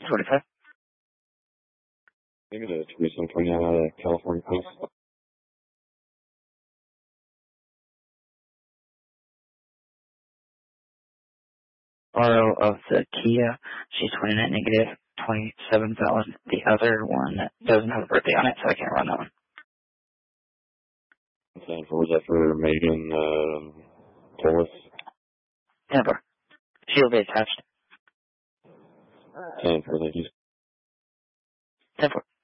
45. Maybe the 2729 out of California, please. Borrow of the Kia, she's 29 negative, 27,000. The other one doesn't have a birthday on it, so I can't run that one. And was that for Megan Tolis? Never. She'll be attached. 10 for, thank you. 10 for.